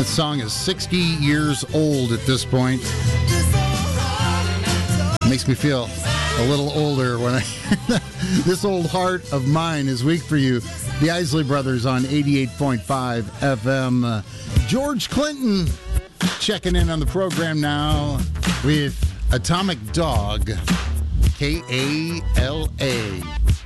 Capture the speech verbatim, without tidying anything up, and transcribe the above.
That song is sixty years old at this point. Makes me feel a little older when I... This Old Heart of Mine is weak for you. The Isley Brothers on eighty-eight point five F M. Uh, George Clinton checking in on the program now with Atomic Dog, K A L A.